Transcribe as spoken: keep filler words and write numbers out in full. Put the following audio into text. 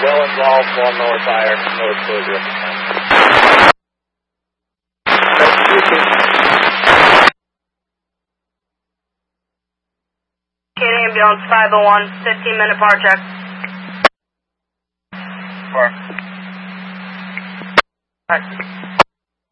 well involved, one north fire, no exposure at the time. Kid ambulance five oh one, fifteen minute power check. Four. Alright.